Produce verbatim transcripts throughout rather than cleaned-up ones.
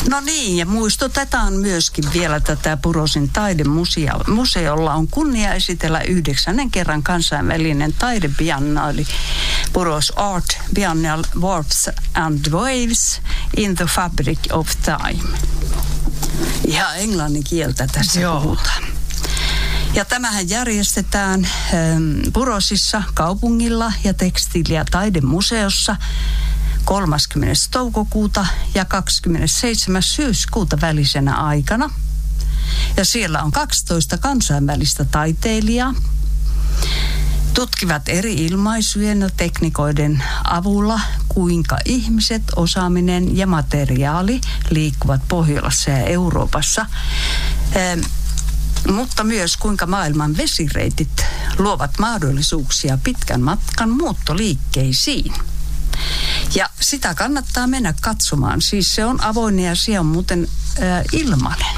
No niin, ja muistutetaan myöskin vielä tätä Purosin taidemuseolla on kunnia esitellä yhdeksännen kerran kansainvälinen taidebiannaali Puros Art Biennial Warps and Waves in the Fabric of Time. Ihan englannin kieltä tässä Joo. puhutaan. Ja tämähän järjestetään ähm, Purosissa kaupungilla ja tekstiili- ja taidemuseossa kolmaskymmenes toukokuuta ja kahdeskymmenesseitsemäs syyskuuta välisenä aikana. Ja siellä on kaksitoista kansainvälistä taiteilijaa. Tutkivat eri ilmaisujen ja tekniikoiden avulla, kuinka ihmiset, osaaminen ja materiaali liikkuvat Pohjolassa ja Euroopassa. Ähm, mutta myös kuinka maailman vesireitit luovat mahdollisuuksia pitkän matkan muuttoliikkeisiin. Ja sitä kannattaa mennä katsomaan. Siis se on avoin ja se on muuten äh, ilmainen.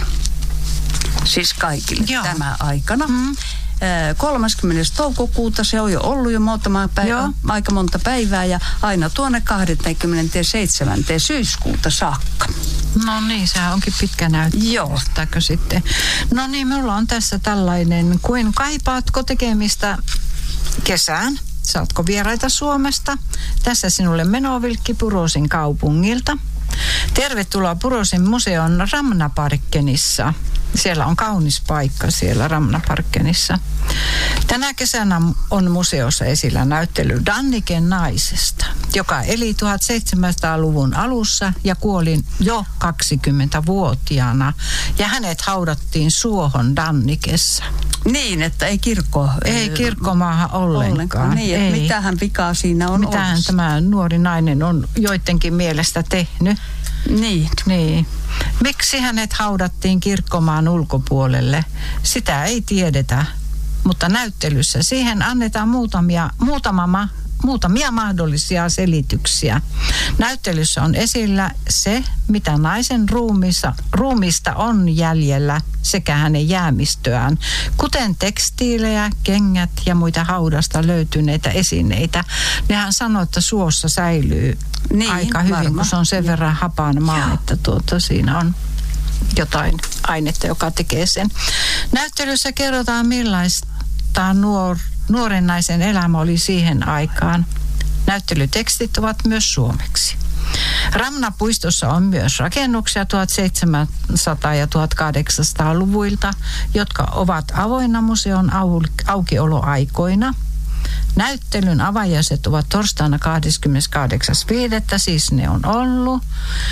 Siis kaikille Joo. tämä aikana. Mm. kolmaskymmenes toukokuuta, se on jo ollut jo muutama päivä, aika monta päivää ja aina tuonne kahdeskymmenesseitsemäs syyskuuta saakka. No niin, sehän onkin pitkä näyttö. Joo. Sitten? No niin, minulla on tässä tällainen, kuin kaipaatko tekemistä kesään? Saatko vieraita Suomesta? Tässä sinulle menovilkki Purosin kaupungilta. Tervetuloa Purosin museon Ramnaparkenissa. Siellä on kaunis paikka siellä Ramnaparkenissa. Tänä kesänä on museossa esillä näyttely Danniken naisesta, joka eli tuhatseitsemänsataaluvun alussa ja kuoli jo kaksikymmentävuotiaana. Ja hänet haudattiin suohon Dannikessa. Niin, että ei kirkko... Ei kirkkomaahan ollenkaan. ollenkaan. Niin, että ei. Mitähän vikaa siinä on Mitähän ollut? Tämä nuori nainen on joidenkin mielestä tehnyt. Niin. Niin. Miksi hänet haudattiin kirkkomaan ulkopuolelle? Sitä ei tiedetä, mutta näyttelyssä siihen annetaan muutamia, muutama, muutamia mahdollisia selityksiä. Näyttelyssä on esillä se, mitä naisen ruumissa, ruumista on jäljellä sekä hänen jäämistöään, kuten tekstiilejä, kengät ja muita haudasta löytyneitä esineitä. Nehän sanoo, että suossa säilyy niin, aika hyvin, varma. Kun se on sen verran hapan maa, että tuota, siinä on jotain ainetta, joka tekee sen. Näyttelyssä kerrotaan, millaista nuor, nuoren naisen elämä oli siihen aikaan. Näyttelytekstit ovat myös suomeksi. Ramnapuistossa on myös rakennuksia tuhatseitsemänsataa- ja tuhatkahdeksansataaluvuilta, jotka ovat avoinna museon au- aukioloaikoina. Näyttelyn avajaiset ovat torstaina kahdeskymmeneskahdeksas viidettä siis ne on ollut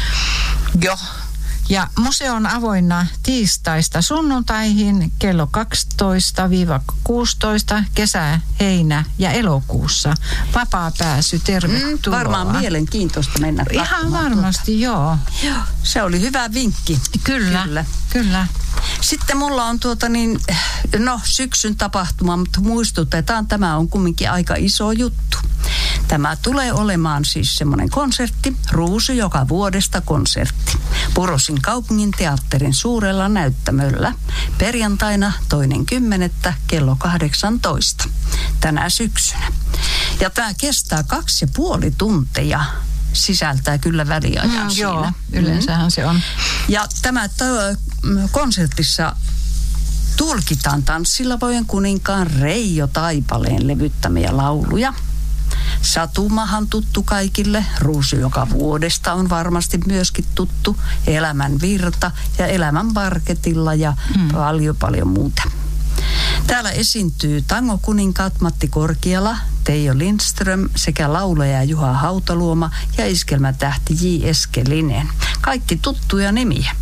jo. Ja museo on avoinna tiistaista sunnuntaihin kello kaksitoista kuusitoista kesä, heinä ja elokuussa. Vapaa pääsy, tervetuloa. Mm, varmaan mielenkiintoista mennä katsomaan. Ihan varmasti, tuota. joo. joo. Se oli hyvä vinkki. Kyllä, kyllä. kyllä. Sitten mulla on tuota niin, no syksyn tapahtuma, mutta muistutetaan, tämä on kumminkin aika iso juttu. Tämä tulee olemaan siis semmoinen konsertti, Ruusu joka vuodesta konsertti. Purosin kaupungin teatterin suurella näyttämöllä. Perjantaina toinen kymmenettä kello kahdeksantoista tänä syksynä. Ja tämä kestää kaksi ja puoli tuntia. Sisältää kyllä väliajan mm, siinä. Joo, yleensähän mm. se on. Ja tämä t- konsertissa tulkitaan Tanssilavojen kuninkaan Reijo Taipaleen levyttämiä lauluja. Satumahan tuttu kaikille, Ruusu joka vuodesta on varmasti myöskin tuttu, Elämän virta ja Elämän parketilla ja hmm. paljon paljon muuta. Täällä esiintyy tangokuninkaat Matti Korkiala, Teijo Lindström sekä laulaja Juha Hautaluoma ja iskelmätähti J. Eskelinen. Kaikki tuttuja nimiä.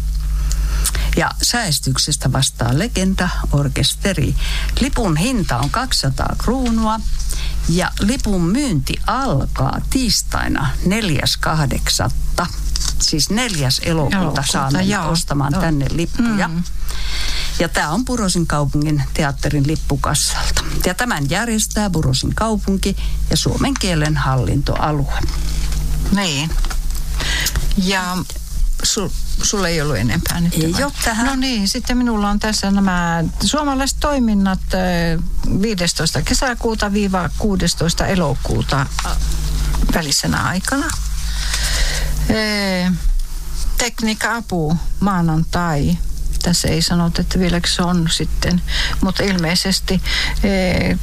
Ja säestyksestä vastaa Legenda-orkesteri. Lipun hinta on kaksisataa kruunua ja lipun myynti alkaa tiistaina neljäs kahdeksatta Siis neljäs elokuuta saa mennä ostamaan joo. tänne lippuja. Mm. Ja tämä on Purosin kaupungin teatterin lippukassalta. Ja tämän järjestää Purosin kaupunki ja suomen kielen hallintoalue. Niin. Ja sul, sulla ei ollut enempää nyt? Ei ole tähän. No niin, sitten minulla on tässä nämä suomalaiset toiminnat viidestoista kesäkuuta viiva kuudestoista elokuuta välisenä aikana. Ee, Tekniikka-apu maanantai. Tässä ei sanota, että vieläkö se on sitten, mutta ilmeisesti ee,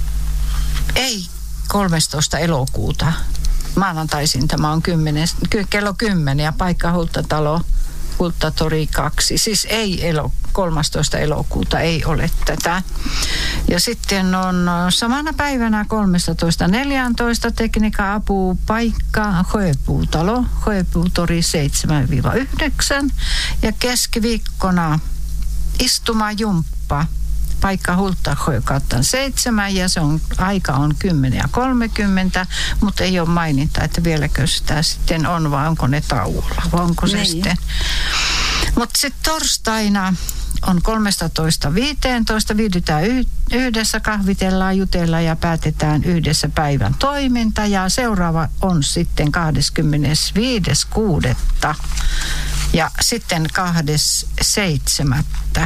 ei kolmastoista elokuuta. Maanantaisin tämä on kymmenen, kello kymmenen ja paikka Hultatalo, Hultatori kaksi. Siis ei elo, kolmastoista elokuuta ei ole tätä. Ja sitten on samana päivänä kolmetoista neljätoista tekniikka-apu paikka Sjöpuutalo, Sjöpuutori seitsemän yhdeksän ja keskiviikkona istumajumppa paikka Hultasjögatan seitsemän ja se on, aika on kymmenen ja kolmekymmentä, mutta ei ole maininta, että vieläkö sitä sitten on vai onko ne tauolla vai onko se niin. Sitten. Mutta sitten torstaina on kolmetoista viisitoista, viihdytään yhdessä, kahvitellaan, jutellaan ja päätetään yhdessä päivän toiminta. Ja seuraava on sitten kahdeskymmenesviides kuudetta ja sitten kahdes seitsemättä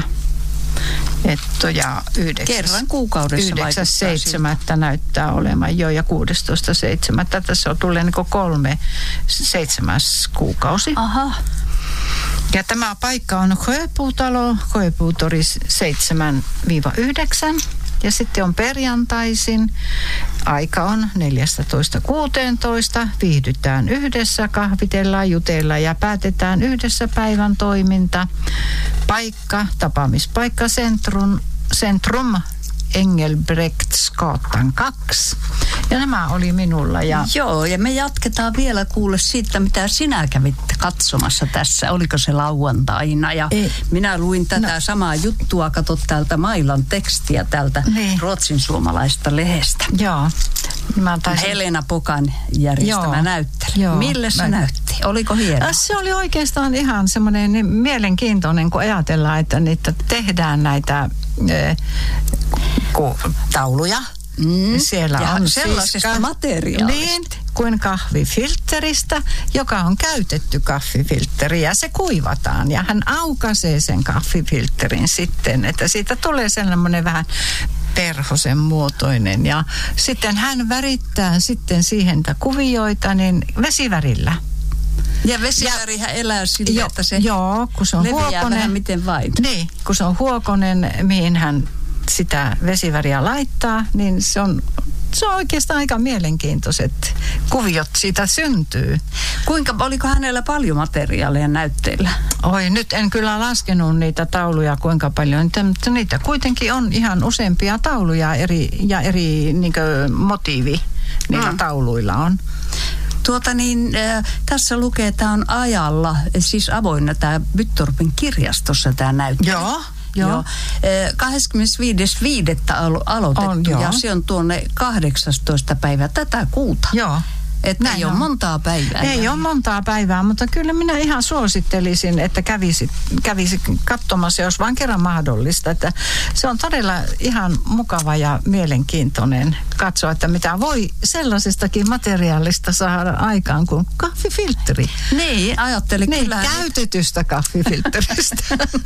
Etto ja yhdeksäs, kerran kuukaudessa yhdeksäs seitsemättä näyttää olemaan jo ja kuudestoista seitsemättä Tässä on tulee niin kuin kolme seitsemäs kuukausi. Aha. Ja tämä paikka on Sjöpuutalo, Sjöpuutori seitsemän yhdeksän ja sitten on perjantaisin. Aika on neljätoista kuusitoista Viihdytään yhdessä, kahvitellaan, jutellaan ja päätetään yhdessä päivän toiminta. Paikka, tapaamispaikka Centrum, Centrum Engelbrektsgatan kaksi. Ja nämä oli minulla. Ja joo, ja me jatketaan vielä kuule siitä, mitä sinä kävit katsomassa tässä. Oliko se lauantaina? Ja ei. Minä luin tätä no. samaa juttua, kato täältä Mailan tekstiä tältä niin. Ruotsin suomalaista lehdestä. Joo. Mä taisin... Helena Pokan järjestämä näyttely. Mille se mä... näytti? Oliko hieno? Se oli oikeastaan ihan semmoinen mielenkiintoinen, kun ajatellaan, että niitä tehdään näitä äh, ku, tauluja. Mm. Siellä ja on sellaisesta siis materiaalista. Niin, kuin kahvifiltteristä, joka on käytetty kahvifiltteri ja se kuivataan. Ja hän aukaisee sen kahvifiltterin sitten, että siitä tulee sellainen vähän perhosen muotoinen. Ja sitten hän värittää sitten siihen kuvioita niin vesivärillä. Ja vesivärihän elää sillä, jo, että se joo, kun se on leviää huokonen, vähän miten vain. Niin, kun se on huokonen, mihin hän sitä vesiväriä laittaa, niin se on, se on oikeastaan aika mielenkiintoiset kuviot siitä syntyy. Kuinka, oliko hänellä paljon materiaalia näytteillä? Oi, nyt en kyllä laskenut niitä tauluja kuinka paljon, mutta niitä kuitenkin on ihan useampia tauluja eri, ja eri niinkö, motiivi niillä mm. tauluilla on. Tuota niin, äh, tässä lukee, että on ajalla, siis avoinna tämä Byttorpin kirjastossa tämä näyttely. Joo. Joo. Joo. kahdeskymmenesviides viidettä alo- aloitettu on, ja se on tuonne kahdeksastoista päivä tätä kuuta. Joo. Että ei on. ole montaa päivää. Ei ole montaa päivää, mutta kyllä minä ihan suosittelisin, että kävisi, kävisi katsomassa, jos vain kerran mahdollista. Että se on todella ihan mukava ja mielenkiintoinen katsoa, että mitä voi sellaisestakin materiaalista saada aikaan kuin kahvifiltteri. Niin, ajattelin niin, kyllä. käytetystä kahvifiltteristä.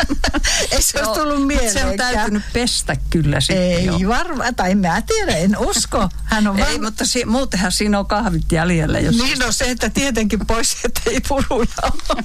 Ei se olisi tullut mieleen. Se on täytynyt pestä kyllä sitten ei jo. Ei varmaan, tai mä tiedä, en usko. Hän on ei, varma... mutta si- muutenhan siinä on kahvit ja Jos niin on se, että tietenkin pois, että ei puruja ole.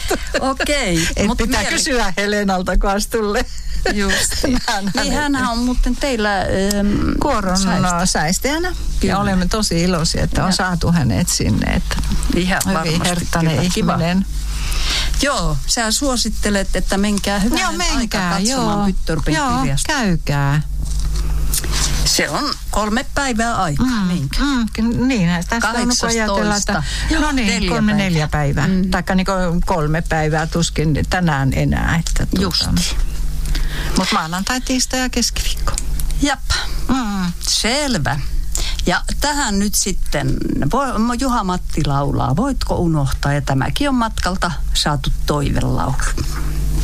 Okei. Okay, pitää mieli... kysyä Helenalta kastulle. Just. Niin hänhän on muuten teillä ähm, kuoron säistä. säistäjänä. Ja olemme tosi iloisia, että on ja. saatu hänet sinne. Että ihan hyvin herttainen ihminen. Joo, sä suosittelet, että menkää hyvän aikaa katsomaan Byttorpin kirjasta. Joo, käykää. Se on kolme päivää aikaa, mm, niinkö? Mm, niin, tästä on ajatella, että no niin, neljä kolme päivää. neljä päivää. Mm. Taikka niin kolme päivää tuskin tänään enää. Että tuota. Justi. Mutta maanantai, tiistai ja keskiviikko. Jap, mm. selvä. Ja tähän nyt sitten Juha-Matti laulaa. Voitko unohtaa? Ja tämäkin on matkalta saatu toivelaulu.